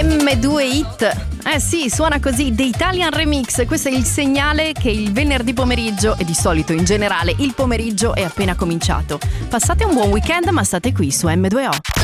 M2 Hit. Eh sì, suona così, The Italian Remix. Questo è il segnale che il venerdì pomeriggio, e di solito in generale il pomeriggio, è appena cominciato. Passate un buon weekend, ma state qui su M2O.